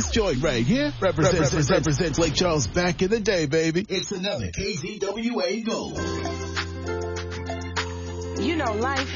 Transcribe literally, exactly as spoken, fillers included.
This joint right here represents, represents, represents Lake Charles back in the day, baby. It's another K Z W A Gold. You know, life